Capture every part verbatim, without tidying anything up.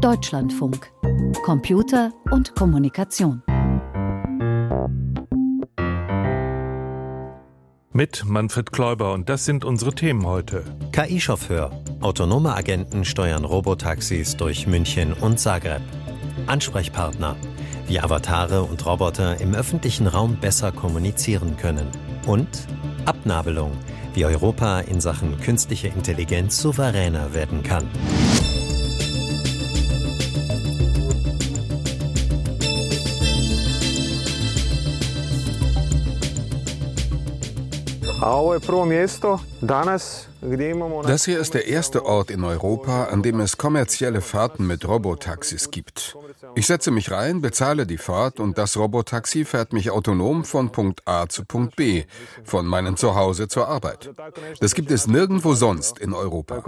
Deutschlandfunk. Computer und Kommunikation. Mit Manfred Kläuber, und das sind unsere Themen heute. K I-Chauffeur. Autonome Agenten steuern Robotaxis durch München und Zagreb. Ansprechpartner. Wie Avatare und Roboter im öffentlichen Raum besser kommunizieren können. Und Abnabelung. Wie Europa in Sachen künstliche Intelligenz souveräner werden kann. Das hier ist der erste Ort in Europa, an dem es kommerzielle Fahrten mit Robotaxis gibt. Ich setze mich rein, bezahle die Fahrt und das Robotaxi fährt mich autonom von Punkt A zu Punkt B, von meinem Zuhause zur Arbeit. Das gibt es nirgendwo sonst in Europa.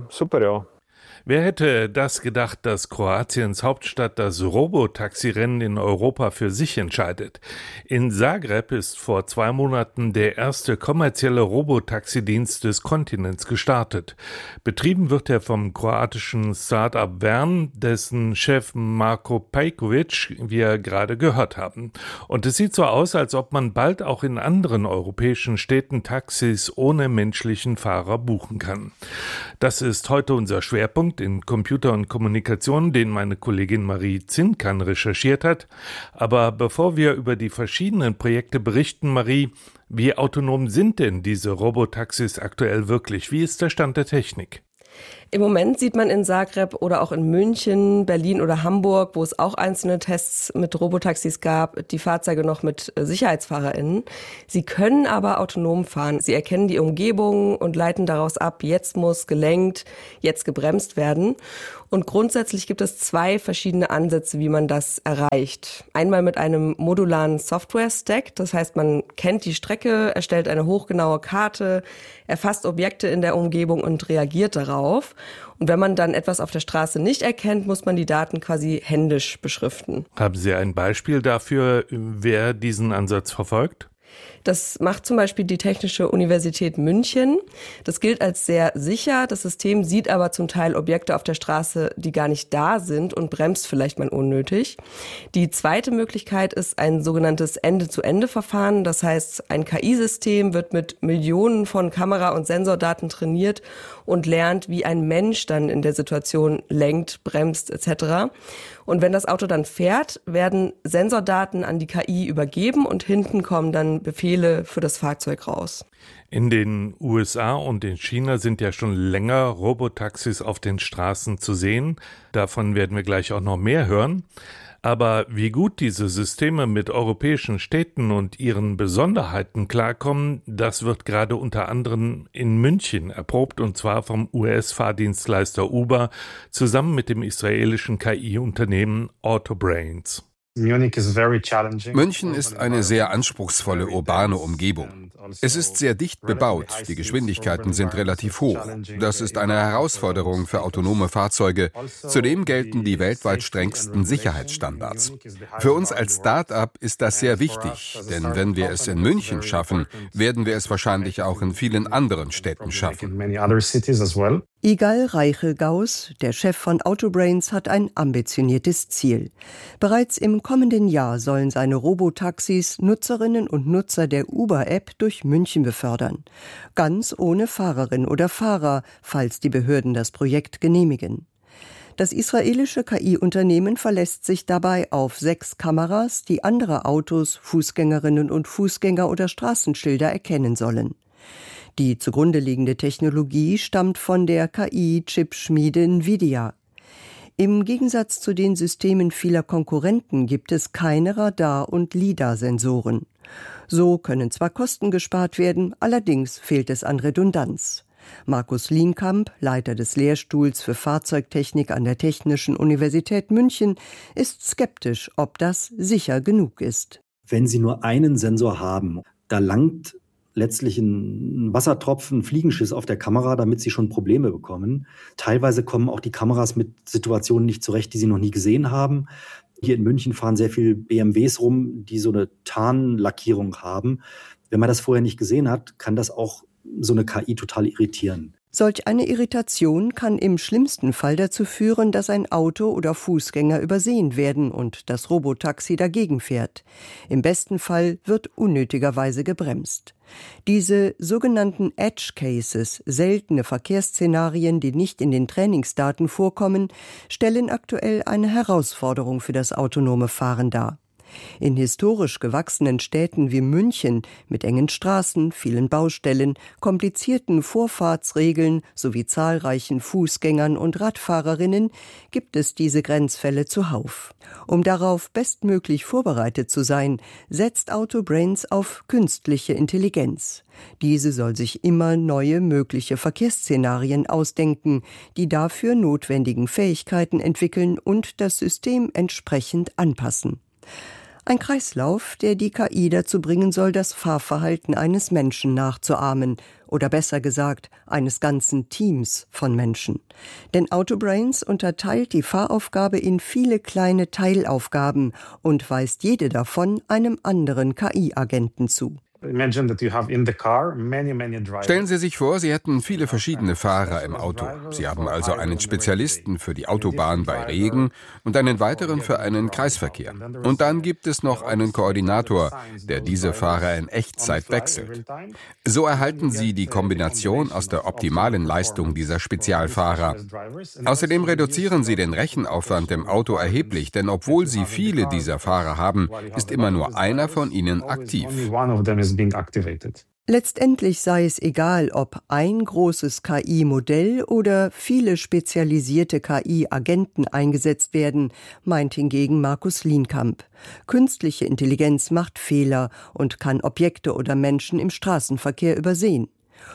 Wer hätte das gedacht, dass Kroatiens Hauptstadt das Robotaxirennen in Europa für sich entscheidet? In Zagreb ist vor zwei Monaten der erste kommerzielle Robotaxidienst des Kontinents gestartet. Betrieben wird er vom kroatischen Start-up Vern, dessen Chef Marko Pejković wir gerade gehört haben. Und es sieht so aus, als ob man bald auch in anderen europäischen Städten Taxis ohne menschlichen Fahrer buchen kann. Das ist heute unser Schwerpunkt in Computer und Kommunikation, den meine Kollegin Marie Zinkan recherchiert hat. Aber bevor wir über die verschiedenen Projekte berichten, Marie, wie autonom sind denn diese Robotaxis aktuell wirklich? Wie ist der Stand der Technik? Im Moment sieht man in Zagreb oder auch in München, Berlin oder Hamburg, wo es auch einzelne Tests mit Robotaxis gab, die Fahrzeuge noch mit SicherheitsfahrerInnen. Sie können aber autonom fahren. Sie erkennen die Umgebung und leiten daraus ab, jetzt muss gelenkt, jetzt gebremst werden. Und grundsätzlich gibt es zwei verschiedene Ansätze, wie man das erreicht. Einmal mit einem modularen Software-Stack, das heißt, man kennt die Strecke, erstellt eine hochgenaue Karte, erfasst Objekte in der Umgebung und reagiert darauf. Und wenn man dann etwas auf der Straße nicht erkennt, muss man die Daten quasi händisch beschriften. Haben Sie ein Beispiel dafür, wer diesen Ansatz verfolgt? Das macht zum Beispiel die Technische Universität München. Das gilt als sehr sicher. Das System sieht aber zum Teil Objekte auf der Straße, die gar nicht da sind und bremst vielleicht mal unnötig. Die zweite Möglichkeit ist ein sogenanntes Ende-zu-Ende-Verfahren. Das heißt, ein K I-System wird mit Millionen von Kamera- und Sensordaten trainiert und lernt, wie ein Mensch dann in der Situation lenkt, bremst et cetera. Und wenn das Auto dann fährt, werden Sensordaten an die K I übergeben und hinten kommen dann Befehle für das Fahrzeug raus. In den U S A und in China sind ja schon länger Robotaxis auf den Straßen zu sehen. Davon werden wir gleich auch noch mehr hören. Aber wie gut diese Systeme mit europäischen Städten und ihren Besonderheiten klarkommen, das wird gerade unter anderem in München erprobt, und zwar vom U S-Fahrdienstleister Uber zusammen mit dem israelischen K I-Unternehmen Autobrains. München ist eine sehr anspruchsvolle urbane Umgebung. Es ist sehr dicht bebaut, die Geschwindigkeiten sind relativ hoch. Das ist eine Herausforderung für autonome Fahrzeuge. Zudem gelten die weltweit strengsten Sicherheitsstandards. Für uns als Start-up ist das sehr wichtig, denn wenn wir es in München schaffen, werden wir es wahrscheinlich auch in vielen anderen Städten schaffen. Igal Reichel-Gauss, der Chef von Autobrains, hat ein ambitioniertes Ziel. Bereits im kommenden Jahr sollen seine Robotaxis Nutzerinnen und Nutzer der Uber-App durch München befördern. Ganz ohne Fahrerin oder Fahrer, falls die Behörden das Projekt genehmigen. Das israelische K I-Unternehmen verlässt sich dabei auf sechs Kameras, die andere Autos, Fußgängerinnen und Fußgänger oder Straßenschilder erkennen sollen. Die zugrunde liegende Technologie stammt von der K I-Chipschmiede Nvidia. Im Gegensatz zu den Systemen vieler Konkurrenten gibt es keine Radar- und LiDAR-Sensoren. So können zwar Kosten gespart werden, allerdings fehlt es an Redundanz. Markus Lienkamp, Leiter des Lehrstuhls für Fahrzeugtechnik an der Technischen Universität München, ist skeptisch, ob das sicher genug ist. Wenn Sie nur einen Sensor haben, da langt letztlich ein Wassertropfen, ein Fliegenschiss auf der Kamera, damit sie schon Probleme bekommen. Teilweise kommen auch die Kameras mit Situationen nicht zurecht, die sie noch nie gesehen haben. Hier in München fahren sehr viele B M Ws rum, die so eine Tarnlackierung haben. Wenn man das vorher nicht gesehen hat, kann das auch so eine K I total irritieren. Solch eine Irritation kann im schlimmsten Fall dazu führen, dass ein Auto oder Fußgänger übersehen werden und das Robotaxi dagegen fährt. Im besten Fall wird unnötigerweise gebremst. Diese sogenannten Edge Cases, seltene Verkehrsszenarien, die nicht in den Trainingsdaten vorkommen, stellen aktuell eine Herausforderung für das autonome Fahren dar. In historisch gewachsenen Städten wie München mit engen Straßen, vielen Baustellen, komplizierten Vorfahrtsregeln sowie zahlreichen Fußgängern und Radfahrerinnen gibt es diese Grenzfälle zuhauf. Um darauf bestmöglich vorbereitet zu sein, setzt Autobrains auf künstliche Intelligenz. Diese soll sich immer neue mögliche Verkehrsszenarien ausdenken, die dafür notwendigen Fähigkeiten entwickeln und das System entsprechend anpassen. Ein Kreislauf, der die K I dazu bringen soll, das Fahrverhalten eines Menschen nachzuahmen oder besser gesagt, eines ganzen Teams von Menschen. Denn Autobrains unterteilt die Fahraufgabe in viele kleine Teilaufgaben und weist jede davon einem anderen K I-Agenten zu. Stellen Sie sich vor, Sie hätten viele verschiedene Fahrer im Auto. Sie haben also einen Spezialisten für die Autobahn bei Regen und einen weiteren für einen Kreisverkehr. Und dann gibt es noch einen Koordinator, der diese Fahrer in Echtzeit wechselt. So erhalten Sie die Kombination aus der optimalen Leistung dieser Spezialfahrer. Außerdem reduzieren Sie den Rechenaufwand im Auto erheblich, denn obwohl Sie viele dieser Fahrer haben, ist immer nur einer von ihnen aktiv. Letztendlich sei es egal, ob ein großes K I-Modell oder viele spezialisierte K I-Agenten eingesetzt werden, meint hingegen Markus Lienkamp. Künstliche Intelligenz macht Fehler und kann Objekte oder Menschen im Straßenverkehr übersehen.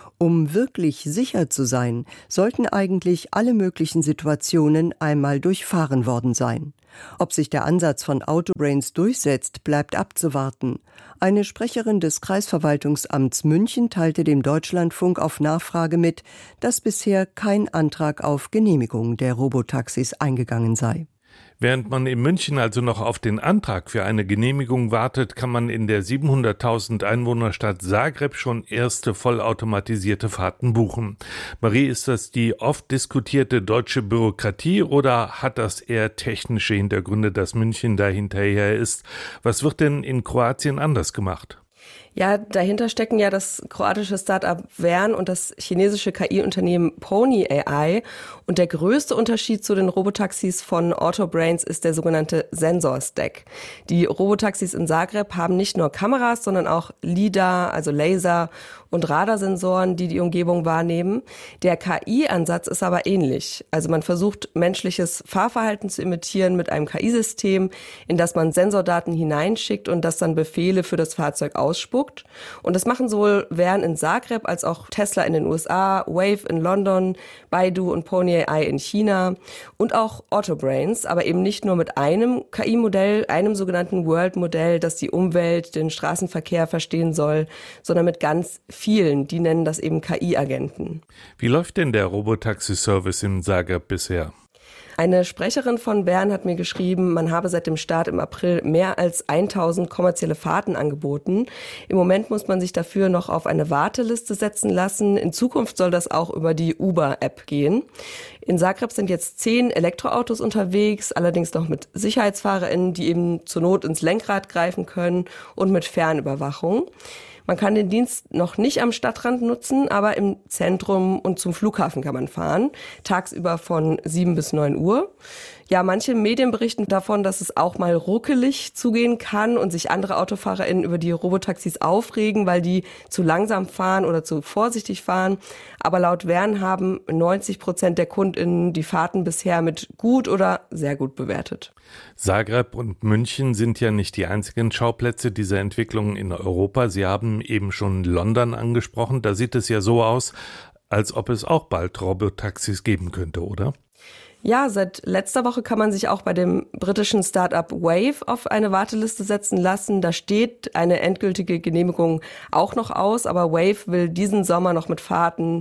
Um wirklich sicher zu sein, sollten eigentlich alle möglichen Situationen einmal durchfahren worden sein. Ob sich der Ansatz von Autobrains durchsetzt, bleibt abzuwarten. Eine Sprecherin des Kreisverwaltungsamts München teilte dem Deutschlandfunk auf Nachfrage mit, dass bisher kein Antrag auf Genehmigung der Robotaxis eingegangen sei. Während man in München also noch auf den Antrag für eine Genehmigung wartet, kann man in der siebenhunderttausend Einwohnerstadt Zagreb schon erste vollautomatisierte Fahrten buchen. Marie, ist das die oft diskutierte deutsche Bürokratie oder hat das eher technische Hintergründe, dass München da hinterher ist? Was wird denn in Kroatien anders gemacht? Ja, dahinter stecken ja das kroatische Start-up Vern und das chinesische K I-Unternehmen Pony A I. Und der größte Unterschied zu den Robotaxis von Autobrains ist der sogenannte Sensor-Stack. Die Robotaxis in Zagreb haben nicht nur Kameras, sondern auch LiDAR, also Laser und Radarsensoren, die die Umgebung wahrnehmen. Der K I-Ansatz ist aber ähnlich. Also man versucht, menschliches Fahrverhalten zu imitieren mit einem K I-System, in das man Sensordaten hineinschickt und das dann Befehle für das Fahrzeug ausspuckt. Und das machen sowohl Vern in Zagreb als auch Tesla in den U S A, Wave in London, Baidu und Pony A I in China und auch Autobrains, aber eben nicht nur mit einem K I-Modell, einem sogenannten World-Modell, das die Umwelt, den Straßenverkehr verstehen soll, sondern mit ganz vielen, die nennen das eben K I-Agenten. Wie läuft denn der Robotaxi-Service in Zagreb bisher? Eine Sprecherin von Vern hat mir geschrieben, man habe seit dem Start im April mehr als tausend kommerzielle Fahrten angeboten. Im Moment muss man sich dafür noch auf eine Warteliste setzen lassen. In Zukunft soll das auch über die Uber-App gehen. In Zagreb sind jetzt zehn Elektroautos unterwegs, allerdings noch mit SicherheitsfahrerInnen, die eben zur Not ins Lenkrad greifen können und mit Fernüberwachung. Man kann den Dienst noch nicht am Stadtrand nutzen, aber im Zentrum und zum Flughafen kann man fahren, tagsüber von sieben bis neun Uhr. Ja, manche Medien berichten davon, dass es auch mal ruckelig zugehen kann und sich andere AutofahrerInnen über die Robotaxis aufregen, weil die zu langsam fahren oder zu vorsichtig fahren. Aber laut Vern haben neunzig Prozent der KundInnen die Fahrten bisher mit gut oder sehr gut bewertet. Zagreb und München sind ja nicht die einzigen Schauplätze dieser Entwicklung in Europa. Sie haben eben schon London angesprochen. Da sieht es ja so aus, als ob es auch bald Robotaxis geben könnte, oder? Ja, seit letzter Woche kann man sich auch bei dem britischen Start-up Wave auf eine Warteliste setzen lassen. Da steht eine endgültige Genehmigung auch noch aus, aber Wave will diesen Sommer noch mit Fahrten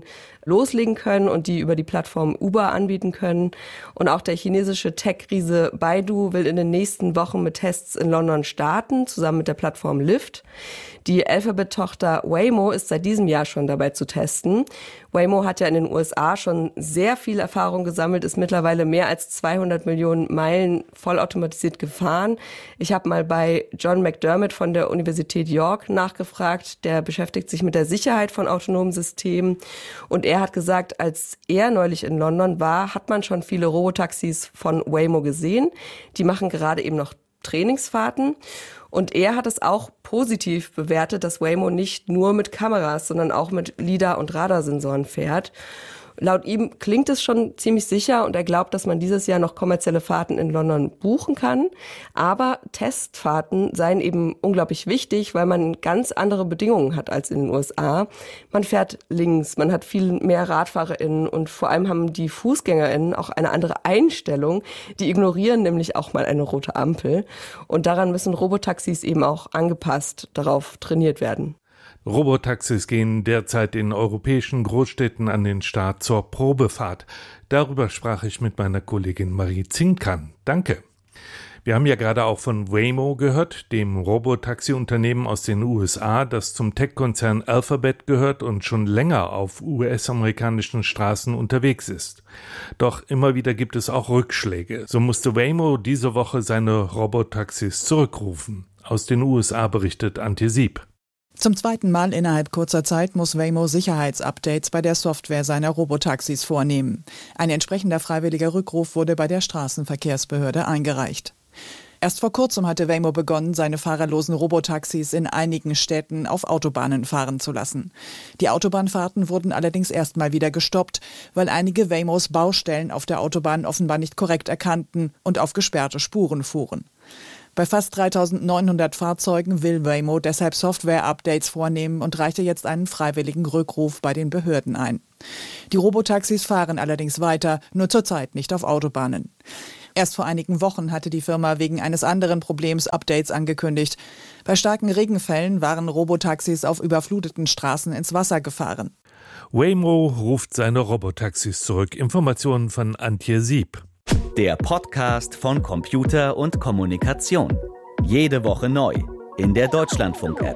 loslegen können und die über die Plattform Uber anbieten können. Und auch der chinesische Tech-Riese Baidu will in den nächsten Wochen mit Tests in London starten, zusammen mit der Plattform Lyft. Die Alphabet-Tochter Waymo ist seit diesem Jahr schon dabei zu testen. Waymo hat ja in den U S A schon sehr viel Erfahrung gesammelt, ist mittlerweile mehr als zweihundert Millionen Meilen vollautomatisiert gefahren. Ich habe mal bei John McDermott von der Universität York nachgefragt, der beschäftigt sich mit der Sicherheit von autonomen Systemen. Und er hat gesagt, als er neulich in London war, hat man schon viele Robotaxis von Waymo gesehen. Die machen gerade eben noch Trainingsfahrten. Und er hat es auch positiv bewertet, dass Waymo nicht nur mit Kameras, sondern auch mit LiDAR- und Radarsensoren fährt. Laut ihm klingt es schon ziemlich sicher und er glaubt, dass man dieses Jahr noch kommerzielle Fahrten in London buchen kann. Aber Testfahrten seien eben unglaublich wichtig, weil man ganz andere Bedingungen hat als in den U S A. Man fährt links, man hat viel mehr RadfahrerInnen und vor allem haben die FußgängerInnen auch eine andere Einstellung. Die ignorieren nämlich auch mal eine rote Ampel. Und daran müssen Robotaxis eben auch angepasst darauf trainiert werden. Robotaxis gehen derzeit in europäischen Großstädten an den Start zur Probefahrt. Darüber sprach ich mit meiner Kollegin Marie Zinkern. Danke. Wir haben ja gerade auch von Waymo gehört, dem Robotaxi-Unternehmen aus den U S A, das zum Tech-Konzern Alphabet gehört und schon länger auf U S-amerikanischen Straßen unterwegs ist. Doch immer wieder gibt es auch Rückschläge. So musste Waymo diese Woche seine Robotaxis zurückrufen. Aus den U S A berichtet Antje Sieb. Zum zweiten Mal innerhalb kurzer Zeit muss Waymo Sicherheitsupdates bei der Software seiner Robotaxis vornehmen. Ein entsprechender freiwilliger Rückruf wurde bei der Straßenverkehrsbehörde eingereicht. Erst vor kurzem hatte Waymo begonnen, seine fahrerlosen Robotaxis in einigen Städten auf Autobahnen fahren zu lassen. Die Autobahnfahrten wurden allerdings erstmal wieder gestoppt, weil einige Waymos Baustellen auf der Autobahn offenbar nicht korrekt erkannten und auf gesperrte Spuren fuhren. Bei fast dreitausendneunhundert Fahrzeugen will Waymo deshalb Software-Updates vornehmen und reichte jetzt einen freiwilligen Rückruf bei den Behörden ein. Die Robotaxis fahren allerdings weiter, nur zurzeit nicht auf Autobahnen. Erst vor einigen Wochen hatte die Firma wegen eines anderen Problems Updates angekündigt. Bei starken Regenfällen waren Robotaxis auf überfluteten Straßen ins Wasser gefahren. Waymo ruft seine Robotaxis zurück. Informationen von Antje Sieb. Der Podcast von Computer und Kommunikation. Jede Woche neu in der Deutschlandfunk-App.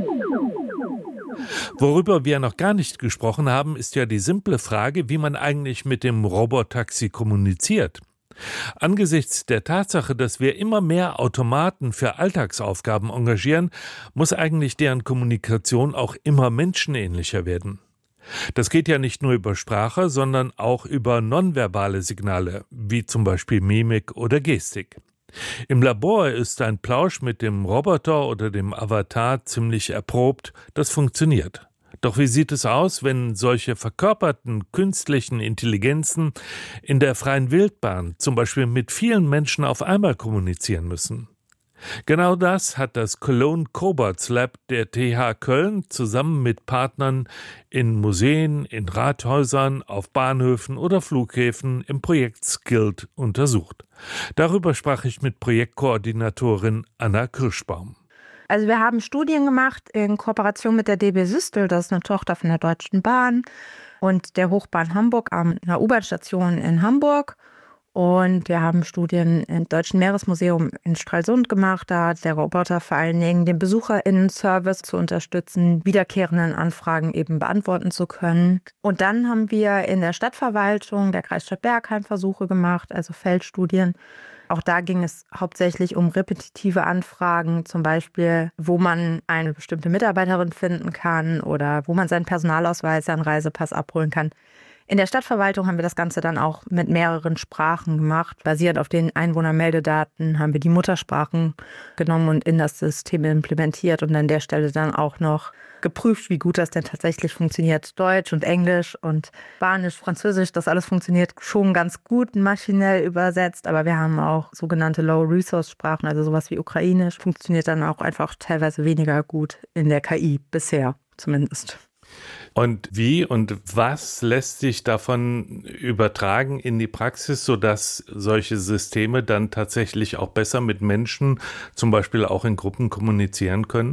Worüber wir noch gar nicht gesprochen haben, ist ja die simple Frage, wie man eigentlich mit dem Robotaxi kommuniziert. Angesichts der Tatsache, dass wir immer mehr Automaten für Alltagsaufgaben engagieren, muss eigentlich deren Kommunikation auch immer menschenähnlicher werden. Das geht ja nicht nur über Sprache, sondern auch über nonverbale Signale, wie zum Beispiel Mimik oder Gestik. Im Labor ist ein Plausch mit dem Roboter oder dem Avatar ziemlich erprobt, das funktioniert. Doch wie sieht es aus, wenn solche verkörperten künstlichen Intelligenzen in der freien Wildbahn zum Beispiel mit vielen Menschen auf einmal kommunizieren müssen? Genau das hat das Cologne Cobots Lab der T H Köln zusammen mit Partnern in Museen, in Rathäusern, auf Bahnhöfen oder Flughäfen im Projekt Skilled untersucht. Darüber sprach ich mit Projektkoordinatorin Anna Kirschbaum. Also wir haben Studien gemacht in Kooperation mit der D B Systel, das ist eine Tochter von der Deutschen Bahn und der Hochbahn Hamburg an einer U-Bahn-Station in Hamburg. Und wir haben Studien im Deutschen Meeresmuseum in Stralsund gemacht. Da hat der Roboter vor allen Dingen den BesucherInnen-Service zu unterstützen, wiederkehrenden Anfragen eben beantworten zu können. Und dann haben wir in der Stadtverwaltung der Kreisstadt Bergheim Versuche gemacht, also Feldstudien. Auch da ging es hauptsächlich um repetitive Anfragen, zum Beispiel, wo man eine bestimmte Mitarbeiterin finden kann oder wo man seinen Personalausweis, seinen Reisepass abholen kann. In der Stadtverwaltung haben wir das Ganze dann auch mit mehreren Sprachen gemacht. Basierend auf den Einwohnermeldedaten haben wir die Muttersprachen genommen und in das System implementiert und an der Stelle dann auch noch geprüft, wie gut das denn tatsächlich funktioniert. Deutsch und Englisch und Spanisch, Französisch, das alles funktioniert schon ganz gut maschinell übersetzt. Aber wir haben auch sogenannte Low-Resource-Sprachen, also sowas wie Ukrainisch, funktioniert dann auch einfach teilweise weniger gut in der K I, bisher zumindest. Und wie und was lässt sich davon übertragen in die Praxis, sodass solche Systeme dann tatsächlich auch besser mit Menschen, zum Beispiel auch in Gruppen, kommunizieren können?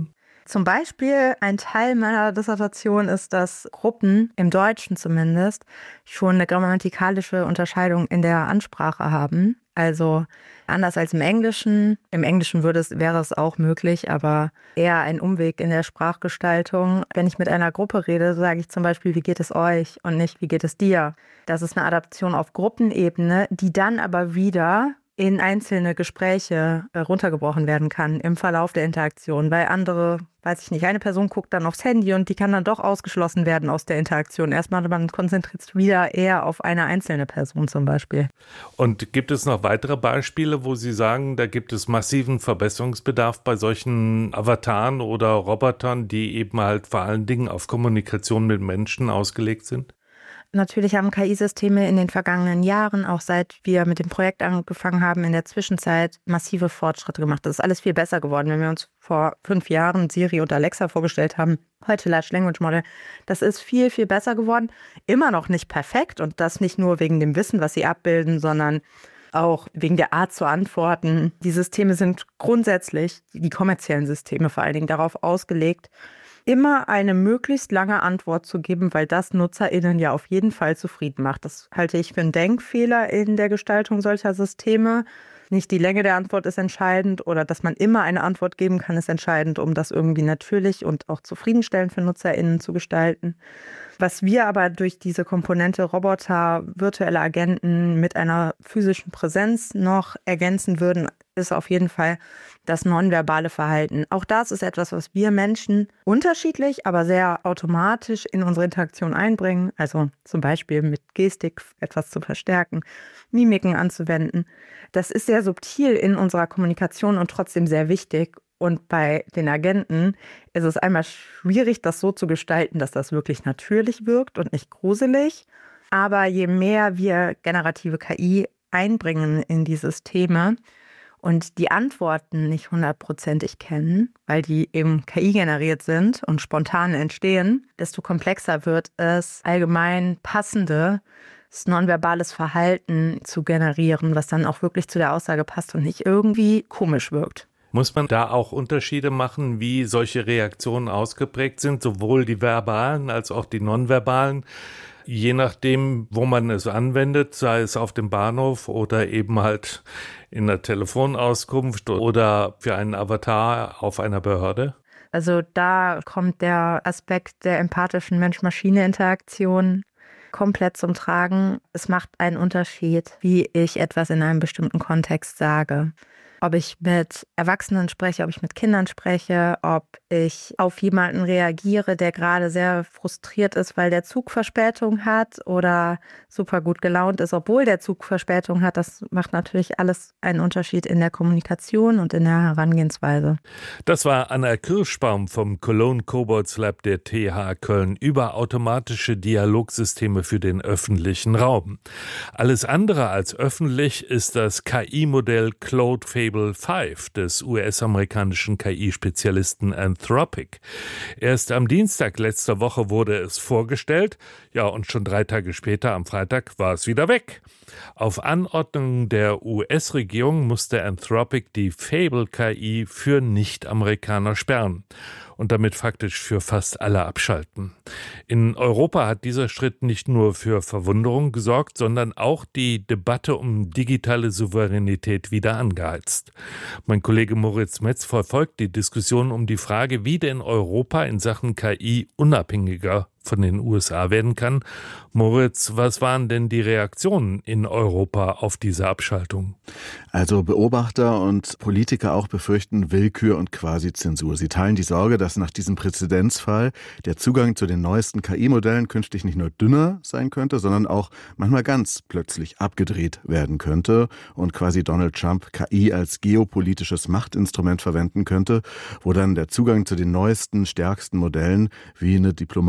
Zum Beispiel ein Teil meiner Dissertation ist, dass Gruppen, im Deutschen zumindest, schon eine grammatikalische Unterscheidung in der Ansprache haben. Also anders als im Englischen. Im Englischen würde es, wäre es auch möglich, aber eher ein Umweg in der Sprachgestaltung. Wenn ich mit einer Gruppe rede, sage ich zum Beispiel, wie geht es euch und nicht, wie geht es dir? Das ist eine Adaption auf Gruppenebene, die dann aber wieder in einzelne Gespräche runtergebrochen werden kann im Verlauf der Interaktion, weil andere, weiß ich nicht, eine Person guckt dann aufs Handy und die kann dann doch ausgeschlossen werden aus der Interaktion. Erstmal, man konzentriert sich wieder eher auf eine einzelne Person zum Beispiel. Und gibt es noch weitere Beispiele, wo Sie sagen, da gibt es massiven Verbesserungsbedarf bei solchen Avataren oder Robotern, die eben halt vor allen Dingen auf Kommunikation mit Menschen ausgelegt sind? Natürlich haben K I-Systeme in den vergangenen Jahren, auch seit wir mit dem Projekt angefangen haben, in der Zwischenzeit massive Fortschritte gemacht. Das ist alles viel besser geworden. Wenn wir uns vor fünf Jahren Siri und Alexa vorgestellt haben, heute Large Language Model, das ist viel, viel besser geworden. Immer noch nicht perfekt und das nicht nur wegen dem Wissen, was sie abbilden, sondern auch wegen der Art zu antworten. Die Systeme sind grundsätzlich, die kommerziellen Systeme vor allen Dingen, darauf ausgelegt, immer eine möglichst lange Antwort zu geben, weil das NutzerInnen ja auf jeden Fall zufrieden macht. Das halte ich für einen Denkfehler in der Gestaltung solcher Systeme. Nicht die Länge der Antwort ist entscheidend oder dass man immer eine Antwort geben kann, ist entscheidend, um das irgendwie natürlich und auch zufriedenstellend für NutzerInnen zu gestalten. Was wir aber durch diese Komponente Roboter, virtuelle Agenten mit einer physischen Präsenz noch ergänzen würden, ist auf jeden Fall das nonverbale Verhalten. Auch das ist etwas, was wir Menschen unterschiedlich, aber sehr automatisch in unsere Interaktion einbringen. Also zum Beispiel mit Gestik etwas zu verstärken, Mimiken anzuwenden. Das ist sehr subtil in unserer Kommunikation und trotzdem sehr wichtig. Und bei den Agenten ist es einmal schwierig, das so zu gestalten, dass das wirklich natürlich wirkt und nicht gruselig. Aber je mehr wir generative K I einbringen in die Systeme und die Antworten nicht hundertprozentig kennen, weil die eben K I-generiert sind und spontan entstehen, desto komplexer wird es, allgemein passende nonverbales Verhalten zu generieren, was dann auch wirklich zu der Aussage passt und nicht irgendwie komisch wirkt. Muss man da auch Unterschiede machen, wie solche Reaktionen ausgeprägt sind, sowohl die verbalen als auch die nonverbalen, je nachdem, wo man es anwendet, sei es auf dem Bahnhof oder eben halt in der Telefonauskunft oder für einen Avatar auf einer Behörde? Also da kommt der Aspekt der empathischen Mensch-Maschine-Interaktion komplett zum Tragen. Es macht einen Unterschied, wie ich etwas in einem bestimmten Kontext sage. Ob ich mit Erwachsenen spreche, ob ich mit Kindern spreche, ob ich auf jemanden reagiere, der gerade sehr frustriert ist, weil der Zug Verspätung hat oder super gut gelaunt ist, obwohl der Zug Verspätung hat. Das macht natürlich alles einen Unterschied in der Kommunikation und in der Herangehensweise. Das war Anna Kirschbaum vom Cologne Cobots Lab der T H Köln über automatische Dialogsysteme für den öffentlichen Raum. Alles andere als öffentlich ist das K I-Modell Claude Fable fünf des U S-amerikanischen K I-Spezialisten Anthropic. Erst am Dienstag letzter Woche wurde es vorgestellt, ja, und schon drei Tage später, am Freitag, war es wieder weg. Auf Anordnung der U S-Regierung musste Anthropic die Fable-K I für Nicht-Amerikaner sperren und damit faktisch für fast alle abschalten. In Europa hat dieser Schritt nicht nur für Verwunderung gesorgt, sondern auch die Debatte um digitale Souveränität wieder angeheizt. Mein Kollege Moritz Metz verfolgt die Diskussion um die Frage, wie denn Europa in Sachen K I unabhängiger von den U S A werden kann. Moritz, was waren denn die Reaktionen in Europa auf diese Abschaltung? Also Beobachter und Politiker auch befürchten Willkür und Quasi-Zensur. Sie teilen die Sorge, dass nach diesem Präzedenzfall der Zugang zu den neuesten K I-Modellen künftig nicht nur dünner sein könnte, sondern auch manchmal ganz plötzlich abgedreht werden könnte und quasi Donald Trump K I als geopolitisches Machtinstrument verwenden könnte, wo dann der Zugang zu den neuesten, stärksten Modellen wie eine diplomatische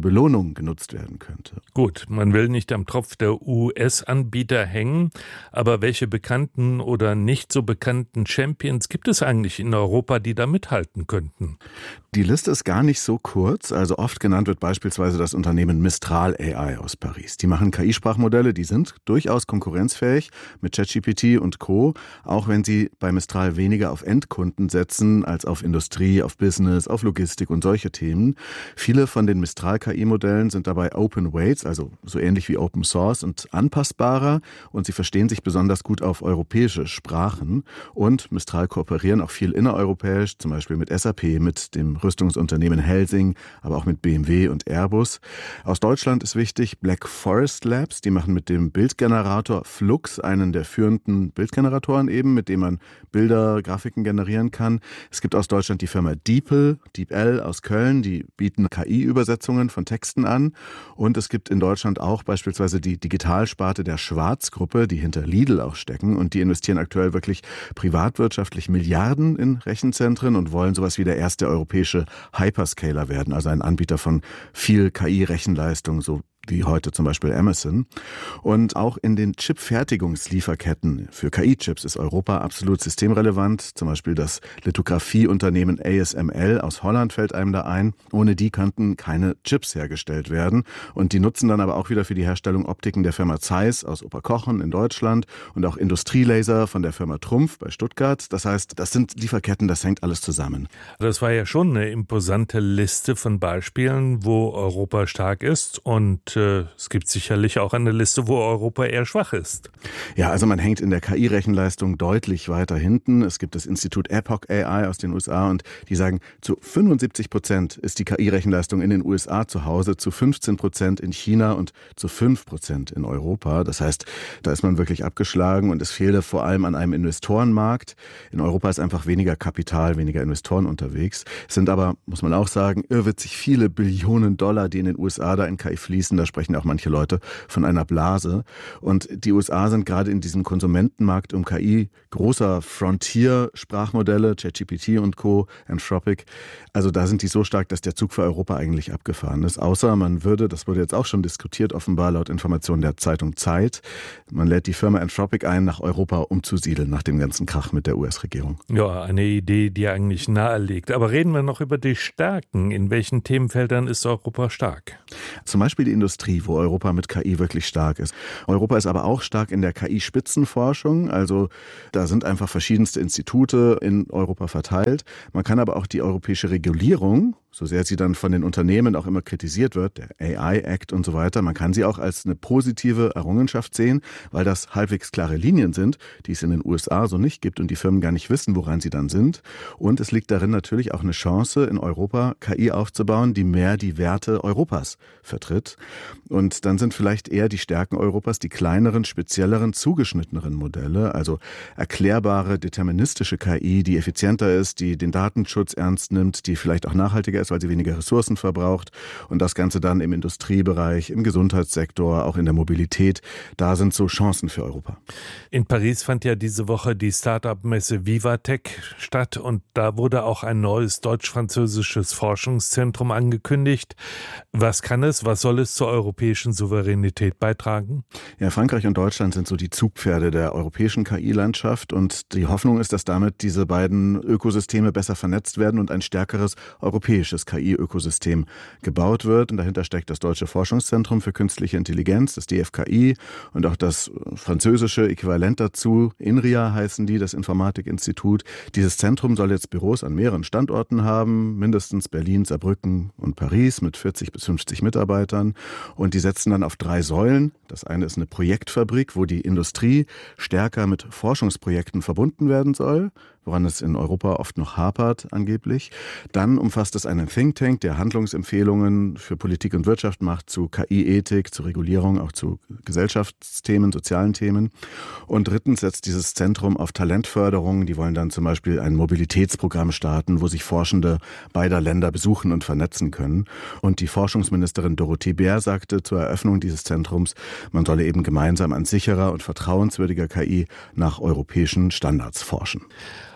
Belohnung genutzt werden könnte. Gut, man will nicht am Tropf der U S-Anbieter hängen, aber welche bekannten oder nicht so bekannten Champions gibt es eigentlich in Europa, die da mithalten könnten? Die Liste ist gar nicht so kurz. Also oft genannt wird beispielsweise das Unternehmen Mistral A I aus Paris. Die machen K I-Sprachmodelle, die sind durchaus konkurrenzfähig mit ChatGPT und Co., auch wenn sie bei Mistral weniger auf Endkunden setzen als auf Industrie, auf Business, auf Logistik und solche Themen. Viele von den Mistral-K I-Modellen sind dabei Open Weights, also so ähnlich wie Open Source und anpassbarer, und sie verstehen sich besonders gut auf europäische Sprachen. Und Mistral kooperieren auch viel innereuropäisch, zum Beispiel mit S A P, mit dem Rüstungsunternehmen Helsing, aber auch mit B M W und Airbus. Aus Deutschland ist wichtig Black Forest Labs, die machen mit dem Bildgenerator Flux einen der führenden Bildgeneratoren eben, mit dem man Bilder, Grafiken generieren kann. Es gibt aus Deutschland die Firma DeepL, DeepL aus Köln, die bieten K I-Übersetzungen von Texten an. Und es gibt in Deutschland auch beispielsweise die Digitalsparte der Schwarz-Gruppe, die hinter Lidl auch stecken, und die investieren aktuell wirklich privatwirtschaftlich Milliarden in Rechenzentren und wollen sowas wie der erste europäische Hyperscaler werden, also ein Anbieter von viel K I-Rechenleistung, so wie heute zum Beispiel Amazon. Und auch in den Chip-Fertigungslieferketten für K I-Chips ist Europa absolut systemrelevant. Zum Beispiel das Lithografieunternehmen A S M L aus Holland fällt einem da ein. Ohne die könnten keine Chips hergestellt werden. Und die nutzen dann aber auch wieder für die Herstellung Optiken der Firma Zeiss aus Oberkochen in Deutschland und auch Industrielaser von der Firma Trumpf bei Stuttgart. Das heißt, das sind Lieferketten, das hängt alles zusammen. Das war ja schon eine imposante Liste von Beispielen, wo Europa stark ist, und es gibt sicherlich auch eine Liste, wo Europa eher schwach ist. Ja, also man hängt in der K I-Rechenleistung deutlich weiter hinten. Es gibt das Institut Epoch A I aus den U S A und die sagen, zu fünfundsiebzig Prozent ist die K I-Rechenleistung in den U S A zu Hause, zu fünfzehn Prozent in China und zu fünf Prozent in Europa. Das heißt, da ist man wirklich abgeschlagen und es fehle vor allem an einem Investorenmarkt. In Europa ist einfach weniger Kapital, weniger Investoren unterwegs. Es sind aber, muss man auch sagen, irrwitzig viele Billionen Dollar, die in den U S A da in K I fließen. Da sprechen auch manche Leute von einer Blase. Und die U S A sind gerade in diesem Konsumentenmarkt um K I großer Frontier-Sprachmodelle, ChatGPT und Co., Anthropic. Also da sind die so stark, dass der Zug für Europa eigentlich abgefahren ist. Außer man würde, das wurde jetzt auch schon diskutiert, offenbar laut Informationen der Zeitung Zeit, man lädt die Firma Anthropic ein, nach Europa umzusiedeln, nach dem ganzen Krach mit der U S-Regierung. Ja, eine Idee, die eigentlich nahe liegt. Aber reden wir noch über die Stärken. In welchen Themenfeldern ist Europa stark? Zum Beispiel die Industrie, wo Europa mit K I wirklich stark ist. Europa ist aber auch stark in der K I-Spitzenforschung. Also da sind einfach verschiedenste Institute in Europa verteilt. Man kann aber auch die europäische Regulierung, so sehr sie dann von den Unternehmen auch immer kritisiert wird, der A I-Act und so weiter, man kann sie auch als eine positive Errungenschaft sehen, weil das halbwegs klare Linien sind, die es in den U S A so nicht gibt und die Firmen gar nicht wissen, woran sie dann sind. Und es liegt darin natürlich auch eine Chance, in Europa K I aufzubauen, die mehr die Werte Europas vertritt. Und dann sind vielleicht eher die Stärken Europas die kleineren, spezielleren, zugeschnitteneren Modelle, also erklärbare, deterministische K I, die effizienter ist, die den Datenschutz ernst nimmt, die vielleicht auch nachhaltiger ist, weil sie weniger Ressourcen verbraucht, und das Ganze dann im Industriebereich, im Gesundheitssektor, auch in der Mobilität. Da sind so Chancen für Europa. In Paris fand ja diese Woche die Start-up-Messe Vivatech statt und da wurde auch ein neues deutsch-französisches Forschungszentrum angekündigt. Was kann es, was soll es zur europäischen Souveränität beitragen? Ja, Frankreich und Deutschland sind so die Zugpferde der europäischen K I-Landschaft und die Hoffnung ist, dass damit diese beiden Ökosysteme besser vernetzt werden und ein stärkeres europäisches K I-Ökosystem gebaut wird. Und dahinter steckt das Deutsche Forschungszentrum für Künstliche Intelligenz, das D F K I, und auch das französische Äquivalent dazu, INRIA heißen die, das Informatikinstitut. Dieses Zentrum soll jetzt Büros an mehreren Standorten haben, mindestens Berlin, Saarbrücken und Paris mit vierzig bis fünfzig Mitarbeitern. Und die setzen dann auf drei Säulen. Das eine ist eine Projektfabrik, wo die Industrie stärker mit Forschungsprojekten verbunden werden soll, woran es in Europa oft noch hapert angeblich. Dann umfasst es einen Think Tank, der Handlungsempfehlungen für Politik und Wirtschaft macht zu K I-Ethik, zu Regulierung, auch zu Gesellschaftsthemen, sozialen Themen. Und drittens setzt dieses Zentrum auf Talentförderung. Die wollen dann zum Beispiel ein Mobilitätsprogramm starten, wo sich Forschende beider Länder besuchen und vernetzen können. Und die Forschungsministerin Dorothee Bär sagte zur Eröffnung dieses Zentrums, man solle eben gemeinsam an sicherer und vertrauenswürdiger K I nach europäischen Standards forschen.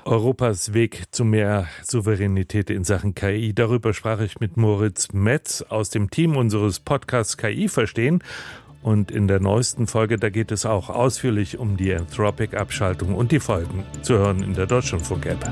Europas Weg zu mehr Souveränität in Sachen K I. Darüber sprach ich mit Moritz Metz aus dem Team unseres Podcasts K I verstehen. Und in der neuesten Folge, da geht es auch ausführlich um die Anthropic-Abschaltung und die Folgen, zu hören in der Deutschlandfunk-App.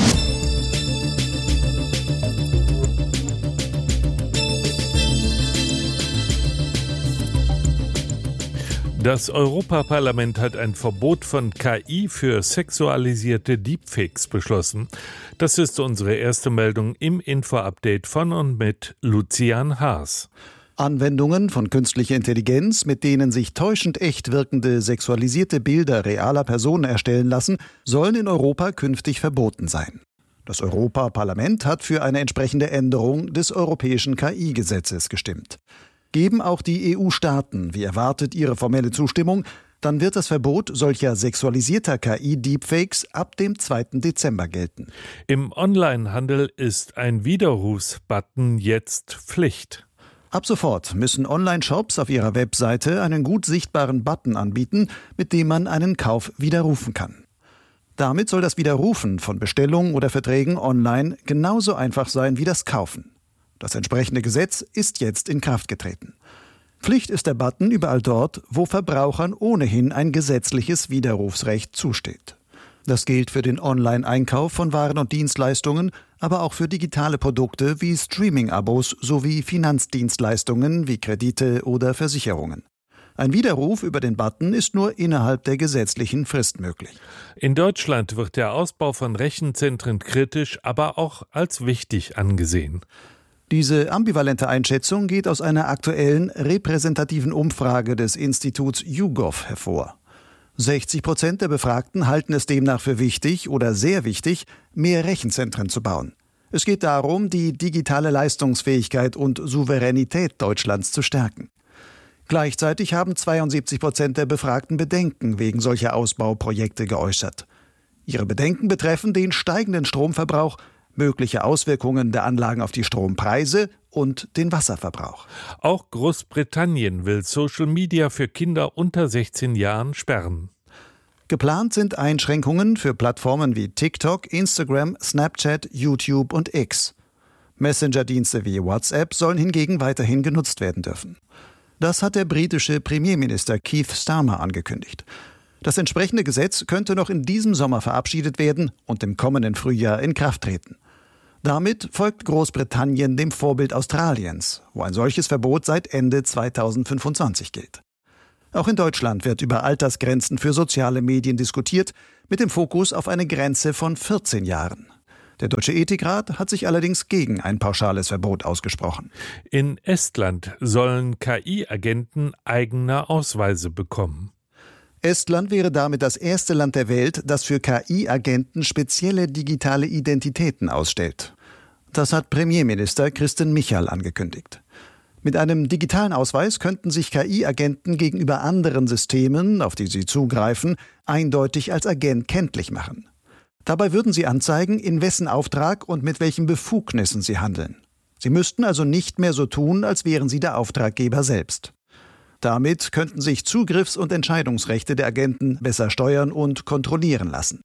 Das Europaparlament hat ein Verbot von K I für sexualisierte Deepfakes beschlossen. Das ist unsere erste Meldung im Info-Update von und mit Lucian Haas. Anwendungen von künstlicher Intelligenz, mit denen sich täuschend echt wirkende sexualisierte Bilder realer Personen erstellen lassen, sollen in Europa künftig verboten sein. Das Europaparlament hat für eine entsprechende Änderung des europäischen K I-Gesetzes gestimmt. Geben auch die E U-Staaten, wie erwartet, ihre formelle Zustimmung, dann wird das Verbot solcher sexualisierter K I-Deepfakes ab dem zweiten Dezember gelten. Im Onlinehandel ist ein Widerrufsbutton jetzt Pflicht. Ab sofort müssen Online-Shops auf ihrer Webseite einen gut sichtbaren Button anbieten, mit dem man einen Kauf widerrufen kann. Damit soll das Widerrufen von Bestellungen oder Verträgen online genauso einfach sein wie das Kaufen. Das entsprechende Gesetz ist jetzt in Kraft getreten. Pflicht ist der Button überall dort, wo Verbrauchern ohnehin ein gesetzliches Widerrufsrecht zusteht. Das gilt für den Online-Einkauf von Waren und Dienstleistungen, aber auch für digitale Produkte wie Streaming-Abos sowie Finanzdienstleistungen wie Kredite oder Versicherungen. Ein Widerruf über den Button ist nur innerhalb der gesetzlichen Frist möglich. In Deutschland wird der Ausbau von Rechenzentren kritisch, aber auch als wichtig angesehen. Diese ambivalente Einschätzung geht aus einer aktuellen repräsentativen Umfrage des Instituts YouGov hervor. sechzig Prozent der Befragten halten es demnach für wichtig oder sehr wichtig, mehr Rechenzentren zu bauen. Es geht darum, die digitale Leistungsfähigkeit und Souveränität Deutschlands zu stärken. Gleichzeitig haben zweiundsiebzig Prozent der Befragten Bedenken wegen solcher Ausbauprojekte geäußert. Ihre Bedenken betreffen den steigenden Stromverbrauch, mögliche Auswirkungen der Anlagen auf die Strompreise und den Wasserverbrauch. Auch Großbritannien will Social Media für Kinder unter sechzehn Jahren sperren. Geplant sind Einschränkungen für Plattformen wie TikTok, Instagram, Snapchat, YouTube und X. Messenger-Dienste wie WhatsApp sollen hingegen weiterhin genutzt werden dürfen. Das hat der britische Premierminister Keith Starmer angekündigt. Das entsprechende Gesetz könnte noch in diesem Sommer verabschiedet werden und im kommenden Frühjahr in Kraft treten. Damit folgt Großbritannien dem Vorbild Australiens, wo ein solches Verbot seit Ende zweitausendfünfundzwanzig gilt. Auch in Deutschland wird über Altersgrenzen für soziale Medien diskutiert, mit dem Fokus auf eine Grenze von vierzehn Jahren. Der Deutsche Ethikrat hat sich allerdings gegen ein pauschales Verbot ausgesprochen. In Estland sollen K I-Agenten eigene Ausweise bekommen. Estland wäre damit das erste Land der Welt, das für K I-Agenten spezielle digitale Identitäten ausstellt. Das hat Premierminister Kristen Michal angekündigt. Mit einem digitalen Ausweis könnten sich K I-Agenten gegenüber anderen Systemen, auf die sie zugreifen, eindeutig als Agent kenntlich machen. Dabei würden sie anzeigen, in wessen Auftrag und mit welchen Befugnissen sie handeln. Sie müssten also nicht mehr so tun, als wären sie der Auftraggeber selbst. Damit könnten sich Zugriffs- und Entscheidungsrechte der Agenten besser steuern und kontrollieren lassen.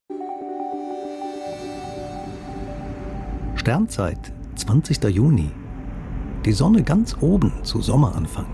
Sternzeit, zwanzigster Juni. Die Sonne ganz oben zu Sommeranfang.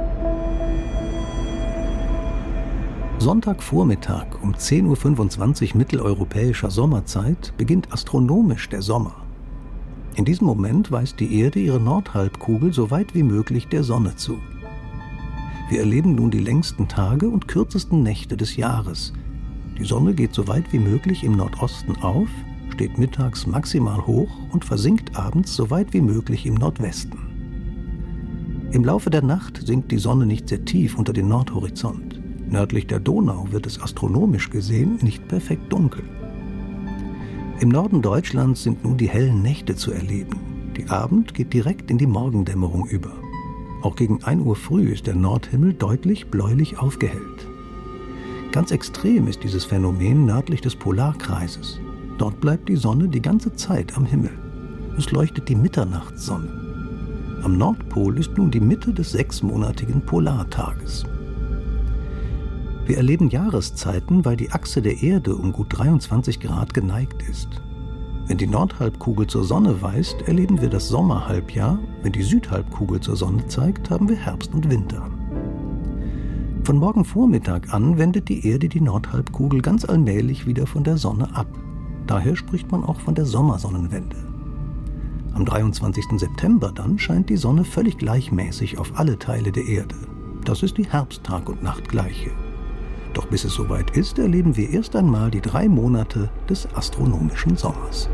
Sonntagvormittag um zehn Uhr fünfundzwanzig mitteleuropäischer Sommerzeit beginnt astronomisch der Sommer. In diesem Moment weist die Erde ihre Nordhalbkugel so weit wie möglich der Sonne zu. Wir erleben nun die längsten Tage und kürzesten Nächte des Jahres. Die Sonne geht so weit wie möglich im Nordosten auf, steht mittags maximal hoch und versinkt abends so weit wie möglich im Nordwesten. Im Laufe der Nacht sinkt die Sonne nicht sehr tief unter den Nordhorizont. Nördlich der Donau wird es astronomisch gesehen nicht perfekt dunkel. Im Norden Deutschlands sind nun die hellen Nächte zu erleben. Die Abend geht direkt in die Morgendämmerung über. Auch gegen ein Uhr früh ist der Nordhimmel deutlich bläulich aufgehellt. Ganz extrem ist dieses Phänomen nördlich des Polarkreises. Dort bleibt die Sonne die ganze Zeit am Himmel. Es leuchtet die Mitternachtssonne. Am Nordpol ist nun die Mitte des sechsmonatigen Polartages. Wir erleben Jahreszeiten, weil die Achse der Erde um gut dreiundzwanzig Grad geneigt ist. Wenn die Nordhalbkugel zur Sonne weist, erleben wir das Sommerhalbjahr. Wenn die Südhalbkugel zur Sonne zeigt, haben wir Herbst und Winter. Von morgen Vormittag an wendet die Erde die Nordhalbkugel ganz allmählich wieder von der Sonne ab. Daher spricht man auch von der Sommersonnenwende. Am dreiundzwanzigsten September dann scheint die Sonne völlig gleichmäßig auf alle Teile der Erde. Das ist die Herbsttag- und Nachtgleiche. Doch bis es soweit ist, erleben wir erst einmal die drei Monate des astronomischen Sommers.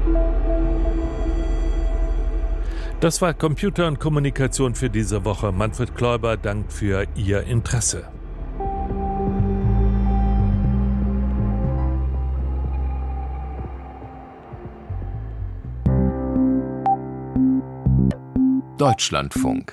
Das war Computer und Kommunikation für diese Woche. Manfred Kläuber dankt für Ihr Interesse. Deutschlandfunk.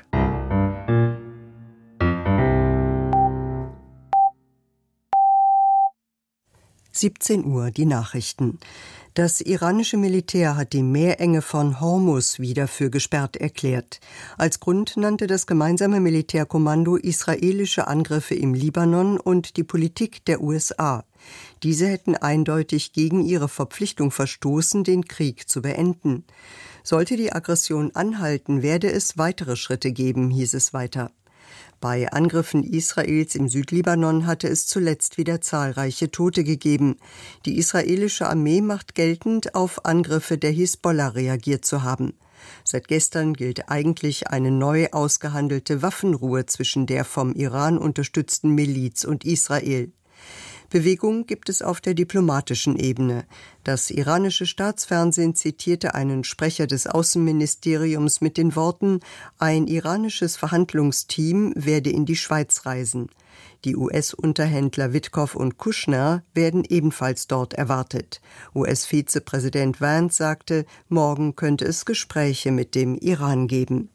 siebzehn Uhr, die Nachrichten. Das iranische Militär hat die Meerenge von Hormuz wieder für gesperrt erklärt. Als Grund nannte das gemeinsame Militärkommando israelische Angriffe im Libanon und die Politik der U S A. Diese hätten eindeutig gegen ihre Verpflichtung verstoßen, den Krieg zu beenden. Sollte die Aggression anhalten, werde es weitere Schritte geben, hieß es weiter. Bei Angriffen Israels im Südlibanon hatte es zuletzt wieder zahlreiche Tote gegeben. Die israelische Armee macht geltend, auf Angriffe der Hisbollah reagiert zu haben. Seit gestern gilt eigentlich eine neu ausgehandelte Waffenruhe zwischen der vom Iran unterstützten Miliz und Israel. Bewegung gibt es auf der diplomatischen Ebene. Das iranische Staatsfernsehen zitierte einen Sprecher des Außenministeriums mit den Worten, ein iranisches Verhandlungsteam werde in die Schweiz reisen. Die U S-Unterhändler Witkoff und Kushner werden ebenfalls dort erwartet. U S-Vizepräsident Vance sagte, morgen könnte es Gespräche mit dem Iran geben.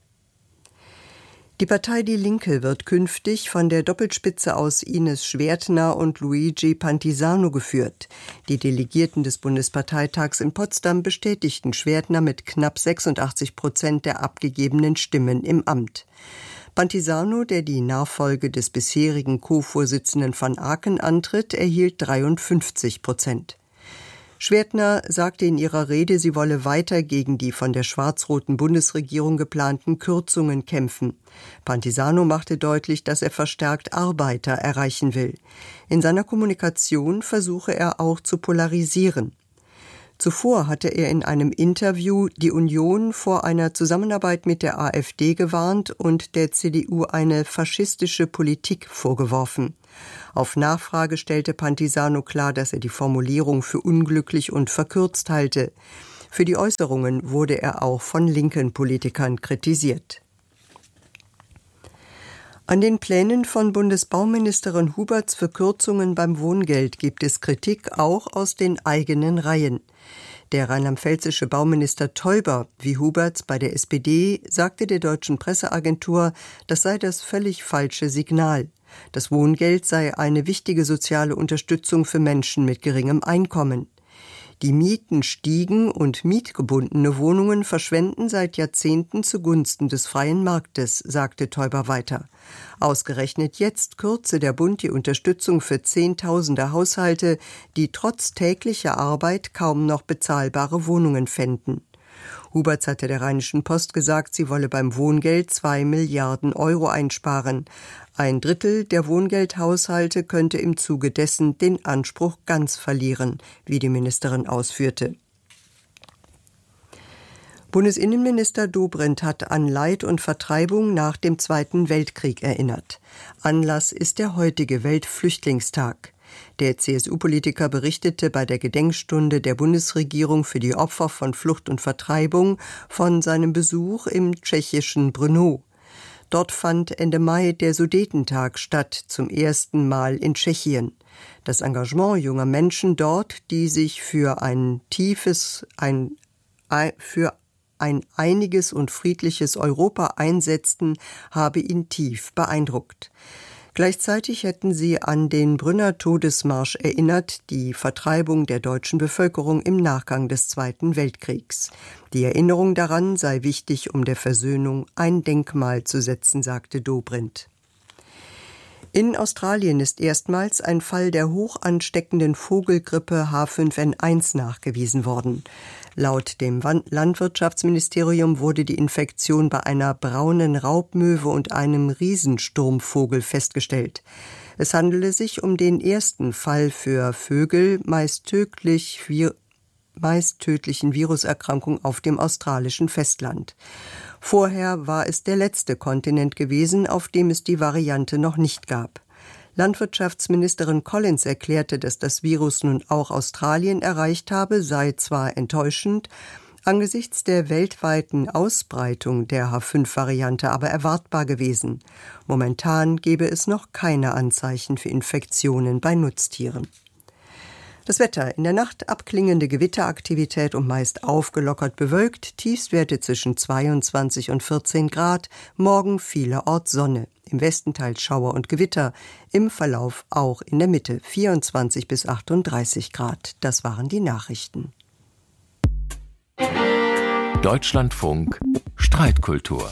Die Partei Die Linke wird künftig von der Doppelspitze aus Ines Schwertner und Luigi Pantisano geführt. Die Delegierten des Bundesparteitags in Potsdam bestätigten Schwertner mit knapp sechsundachtzig Prozent der abgegebenen Stimmen im Amt. Pantisano, der die Nachfolge des bisherigen Co-Vorsitzenden van Aken antritt, erhielt dreiundfünfzig Prozent. Schwertner sagte in ihrer Rede, sie wolle weiter gegen die von der schwarz-roten Bundesregierung geplanten Kürzungen kämpfen. Pantisano machte deutlich, dass er verstärkt Arbeiter erreichen will. In seiner Kommunikation versuche er auch zu polarisieren. Zuvor hatte er in einem Interview die Union vor einer Zusammenarbeit mit der AfD gewarnt und der C D U eine faschistische Politik vorgeworfen. Auf Nachfrage stellte Pantisano klar, dass er die Formulierung für unglücklich und verkürzt halte. Für die Äußerungen wurde er auch von linken Politikern kritisiert. An den Plänen von Bundesbauministerin Huberts für Kürzungen beim Wohngeld gibt es Kritik auch aus den eigenen Reihen. Der rheinland-pfälzische Bauminister Teuber, wie Huberts bei der S P D, sagte der deutschen Presseagentur, das sei das völlig falsche Signal. Das Wohngeld sei eine wichtige soziale Unterstützung für Menschen mit geringem Einkommen. Die Mieten stiegen und mietgebundene Wohnungen verschwenden seit Jahrzehnten zugunsten des freien Marktes, sagte Teuber weiter. Ausgerechnet jetzt kürze der Bund die Unterstützung für Zehntausende Haushalte, die trotz täglicher Arbeit kaum noch bezahlbare Wohnungen fänden. Huberts hatte der Rheinischen Post gesagt, sie wolle beim Wohngeld zwei Milliarden Euro einsparen. Ein Drittel der Wohngeldhaushalte könnte im Zuge dessen den Anspruch ganz verlieren, wie die Ministerin ausführte. Bundesinnenminister Dobrindt hat an Leid und Vertreibung nach dem Zweiten Weltkrieg erinnert. Anlass ist der heutige Weltflüchtlingstag. Der C S U-Politiker berichtete bei der Gedenkstunde der Bundesregierung für die Opfer von Flucht und Vertreibung von seinem Besuch im tschechischen Brno. Dort fand Ende Mai der Sudetentag statt, zum ersten Mal in Tschechien. Das Engagement junger Menschen dort, die sich für ein tiefes, ein, für ein einiges und friedliches Europa einsetzten, habe ihn tief beeindruckt. Gleichzeitig hätten sie an den Brünner Todesmarsch erinnert, die Vertreibung der deutschen Bevölkerung im Nachgang des Zweiten Weltkriegs. Die Erinnerung daran sei wichtig, um der Versöhnung ein Denkmal zu setzen, sagte Dobrindt. In Australien ist erstmals ein Fall der hoch ansteckenden Vogelgrippe H fünf N eins nachgewiesen worden. Laut dem Landwirtschaftsministerium wurde die Infektion bei einer braunen Raubmöwe und einem Riesensturmvogel festgestellt. Es handele sich um den ersten Fall für Vögel, meist tödlich, meist tödlichen Viruserkrankung auf dem australischen Festland. Vorher war es der letzte Kontinent gewesen, auf dem es die Variante noch nicht gab. Landwirtschaftsministerin Collins erklärte, dass das Virus nun auch Australien erreicht habe, sei zwar enttäuschend, angesichts der weltweiten Ausbreitung der H fünf Variante aber erwartbar gewesen. Momentan gebe es noch keine Anzeichen für Infektionen bei Nutztieren. Das Wetter: in der Nacht abklingende Gewitteraktivität und meist aufgelockert bewölkt, Tiefstwerte zwischen zweiundzwanzig und vierzehn Grad, morgen vielerorts Sonne, im Westen teils Schauer und Gewitter, im Verlauf auch in der Mitte vierundzwanzig bis achtunddreißig Grad. Das waren die Nachrichten. Deutschlandfunk Streitkultur.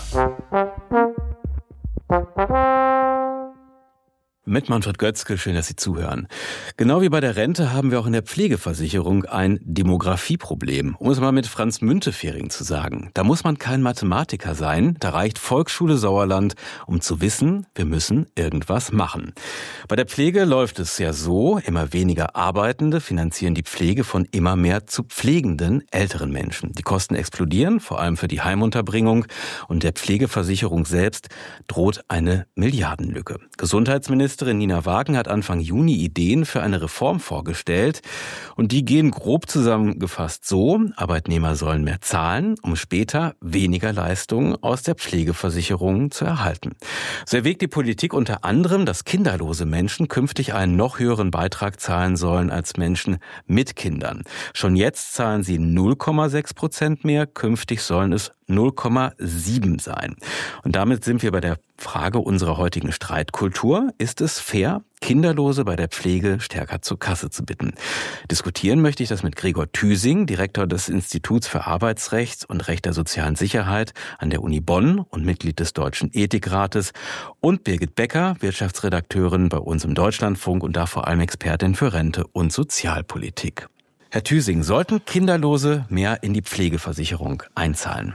Mit Manfred Götzke, schön, dass Sie zuhören. Genau wie bei der Rente haben wir auch in der Pflegeversicherung ein Demografieproblem. Um es mal mit Franz Müntefering zu sagen. Da muss man kein Mathematiker sein, da reicht Volksschule Sauerland, um zu wissen, wir müssen irgendwas machen. Bei der Pflege läuft es ja so, immer weniger Arbeitende finanzieren die Pflege von immer mehr zu pflegenden älteren Menschen. Die Kosten explodieren, vor allem für die Heimunterbringung, und der Pflegeversicherung selbst droht eine Milliardenlücke. Gesundheitsminister Nina Wagen hat Anfang Juni Ideen für eine Reform vorgestellt. Und die gehen grob zusammengefasst so: Arbeitnehmer sollen mehr zahlen, um später weniger Leistungen aus der Pflegeversicherung zu erhalten. So erwägt die Politik unter anderem, dass kinderlose Menschen künftig einen noch höheren Beitrag zahlen sollen als Menschen mit Kindern. Schon jetzt zahlen sie null Komma sechs Prozent mehr, künftig sollen es null Komma sieben sein. Und damit sind wir bei der Frage unserer heutigen Streitkultur: Ist es fair, Kinderlose bei der Pflege stärker zur Kasse zu bitten? Diskutieren möchte ich das mit Gregor Thüsing, Direktor des Instituts für Arbeitsrecht und Recht der sozialen Sicherheit an der Uni Bonn und Mitglied des Deutschen Ethikrates, und Birgit Becker, Wirtschaftsredakteurin bei uns im Deutschlandfunk und da vor allem Expertin für Rente und Sozialpolitik. Herr Thüsing, sollten Kinderlose mehr in die Pflegeversicherung einzahlen?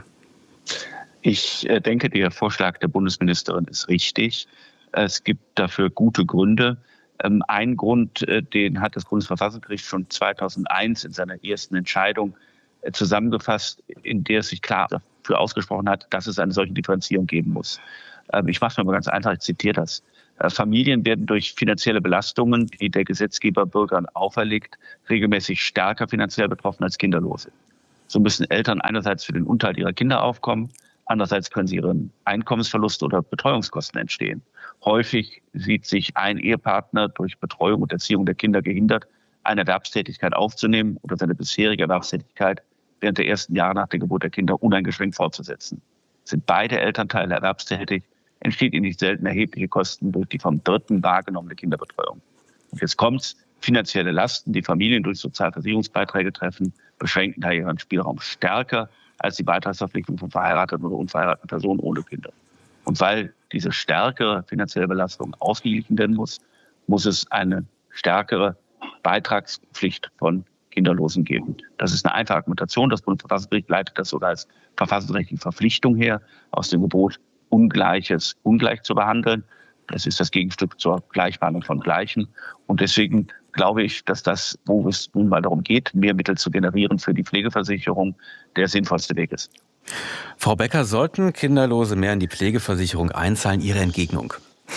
Ich denke, der Vorschlag der Bundesministerin ist richtig. Es gibt dafür gute Gründe. Ein Grund, den hat das Bundesverfassungsgericht schon zweitausendeins in seiner ersten Entscheidung zusammengefasst, in der es sich klar dafür ausgesprochen hat, dass es eine solche Differenzierung geben muss. Ich mache es mir mal ganz einfach, ich zitiere das. Familien werden durch finanzielle Belastungen, die der Gesetzgeber Bürgern auferlegt, regelmäßig stärker finanziell betroffen als Kinderlose. So müssen Eltern einerseits für den Unterhalt ihrer Kinder aufkommen, andererseits können sie ihren Einkommensverluste oder Betreuungskosten entstehen. Häufig sieht sich ein Ehepartner durch Betreuung und Erziehung der Kinder gehindert, eine Erwerbstätigkeit aufzunehmen oder seine bisherige Erwerbstätigkeit während der ersten Jahre nach der Geburt der Kinder uneingeschränkt fortzusetzen. Sind beide Elternteile erwerbstätig, entsteht ihnen nicht selten erhebliche Kosten durch die vom Dritten wahrgenommene Kinderbetreuung. Und jetzt kommt's: Finanzielle Lasten, die Familien durch Sozialversicherungsbeiträge treffen, beschränken da ihren Spielraum stärker als die Beitragsverpflichtung von verheirateten oder unverheirateten Personen ohne Kinder. Und weil diese stärkere finanzielle Belastung ausgeglichen werden muss, muss es eine stärkere Beitragspflicht von Kinderlosen geben. Das ist eine einfache Argumentation. Das Bundesverfassungsgericht leitet das sogar als verfassungsrechtliche Verpflichtung her, aus dem Gebot, Ungleiches ungleich zu behandeln. Das ist das Gegenstück zur Gleichbehandlung von Gleichen. Und deswegen glaube ich, dass das, wo es nun mal darum geht, mehr Mittel zu generieren für die Pflegeversicherung, der sinnvollste Weg ist. Frau Becker, sollten Kinderlose mehr in die Pflegeversicherung einzahlen? Ihre Entgegnung?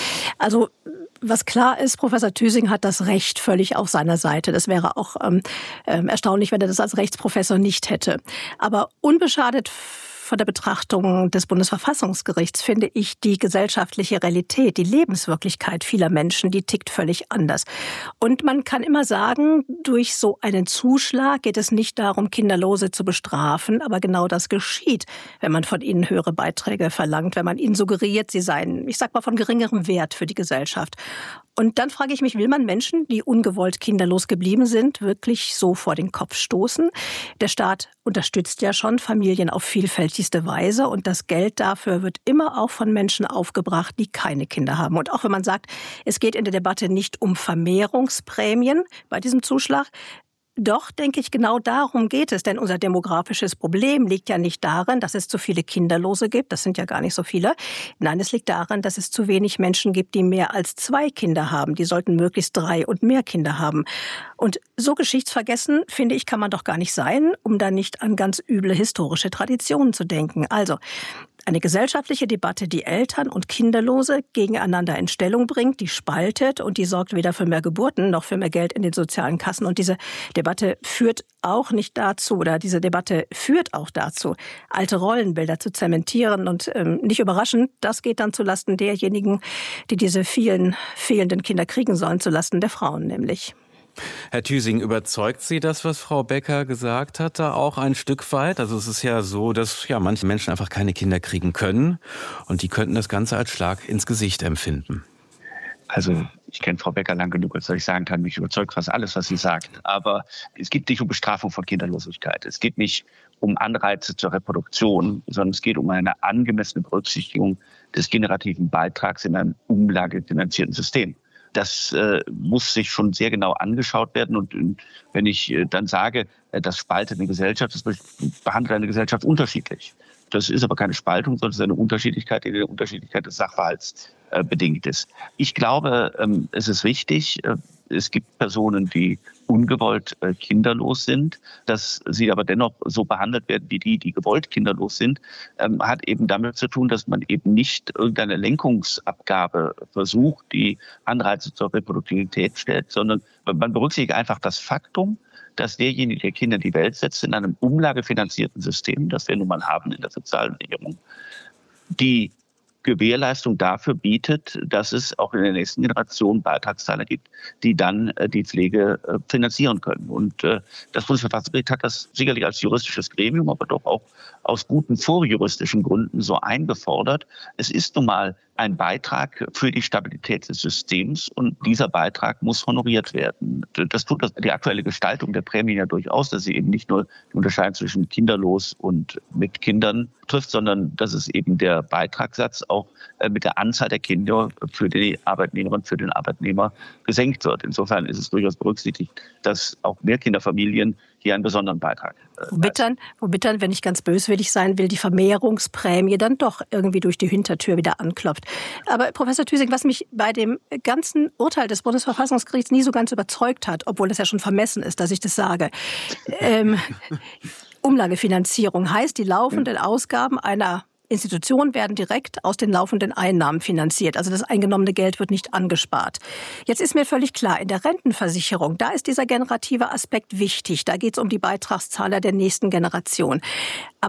Also was klar ist, Professor Thüsing hat das Recht völlig auf seiner Seite. Das wäre auch ähm, erstaunlich, wenn er das als Rechtsprofessor nicht hätte. Aber unbeschadet von der Betrachtung des Bundesverfassungsgerichts finde ich die gesellschaftliche Realität, die Lebenswirklichkeit vieler Menschen, die tickt völlig anders. Und man kann immer sagen, durch so einen Zuschlag geht es nicht darum, Kinderlose zu bestrafen, aber genau das geschieht, wenn man von ihnen höhere Beiträge verlangt, wenn man ihnen suggeriert, sie seien, ich sag mal, von geringerem Wert für die Gesellschaft. Und dann frage ich mich, will man Menschen, die ungewollt kinderlos geblieben sind, wirklich so vor den Kopf stoßen? Der Staat unterstützt ja schon Familien auf vielfältigste Weise und das Geld dafür wird immer auch von Menschen aufgebracht, die keine Kinder haben. Und auch wenn man sagt, es geht in der Debatte nicht um Vermehrungsprämien bei diesem Zuschlag, doch, denke ich, genau darum geht es, denn unser demografisches Problem liegt ja nicht darin, dass es zu viele Kinderlose gibt, das sind ja gar nicht so viele. Nein, es liegt darin, dass es zu wenig Menschen gibt, die mehr als zwei Kinder haben. Die sollten möglichst drei und mehr Kinder haben. Und so geschichtsvergessen, finde ich, kann man doch gar nicht sein, um dann nicht an ganz üble historische Traditionen zu denken. Also, eine gesellschaftliche Debatte, die Eltern und Kinderlose gegeneinander in Stellung bringt, die spaltet und die sorgt weder für mehr Geburten noch für mehr Geld in den sozialen Kassen. Und diese Debatte führt auch nicht dazu, oder diese Debatte führt auch dazu, alte Rollenbilder zu zementieren. Und ähm, nicht überraschend, das geht dann zulasten derjenigen, die diese vielen fehlenden Kinder kriegen sollen, zulasten der Frauen nämlich. Herr Thüsing, überzeugt Sie das, was Frau Becker gesagt hat, da auch ein Stück weit? Also es ist ja so, dass ja manche Menschen einfach keine Kinder kriegen können und die könnten das Ganze als Schlag ins Gesicht empfinden. Also ich kenne Frau Becker lang genug, als ich sagen kann, mich überzeugt fast alles, was sie sagt. Aber es geht nicht um Bestrafung von Kinderlosigkeit. Es geht nicht um Anreize zur Reproduktion, sondern es geht um eine angemessene Berücksichtigung des generativen Beitrags in einem umlagefinanzierten System. Das äh, muss sich schon sehr genau angeschaut werden. Und äh, wenn ich äh, dann sage, äh, das spaltet eine Gesellschaft, das behandelt eine Gesellschaft unterschiedlich. Das ist aber keine Spaltung, sondern es ist eine Unterschiedlichkeit, die der Unterschiedlichkeit des Sachverhalts äh, bedingt ist. Ich glaube, ähm, es ist wichtig, äh, es gibt Personen, die ungewollt äh, kinderlos sind, dass sie aber dennoch so behandelt werden wie die, die gewollt kinderlos sind, ähm, hat eben damit zu tun, dass man eben nicht irgendeine Lenkungsabgabe versucht, die Anreize zur Reproduktivität stellt, sondern man berücksichtigt einfach das Faktum, dass derjenige, der Kinder in die Welt setzt, in einem umlagefinanzierten System, das wir nun mal haben in der sozialen Sicherung, die Gewährleistung dafür bietet, dass es auch in der nächsten Generation Beitragszahler gibt, die dann äh, die Pflege äh, finanzieren können. Und äh, das Bundesverfassungsgericht hat das sicherlich als juristisches Gremium, aber doch auch aus guten vorjuristischen Gründen so eingefordert. Es ist nun mal ein Beitrag für die Stabilität des Systems und dieser Beitrag muss honoriert werden. Das tut das, die aktuelle Gestaltung der Prämien ja durchaus, dass sie eben nicht nur die Unterscheidung zwischen kinderlos und mit Kindern trifft, sondern dass es eben der Beitragssatz auch mit der Anzahl der Kinder für die Arbeitnehmerin, für den Arbeitnehmer gesenkt wird. Insofern ist es durchaus berücksichtigt, dass auch Mehrkinderfamilien hier einen besonderen Beitrag äh, womit dann, womit dann, wenn ich ganz böswillig sein will, die Vermehrungsprämie dann doch irgendwie durch die Hintertür wieder anklopft. Aber Professor Thüsing, was mich bei dem ganzen Urteil des Bundesverfassungsgerichts nie so ganz überzeugt hat, obwohl es ja schon vermessen ist, dass ich das sage, ähm, Umlagefinanzierung heißt, die laufenden Ausgaben einer Institutionen werden direkt aus den laufenden Einnahmen finanziert. Also das eingenommene Geld wird nicht angespart. Jetzt ist mir völlig klar, in der Rentenversicherung, da ist dieser generative Aspekt wichtig. Da geht es um die Beitragszahler der nächsten Generation. Aber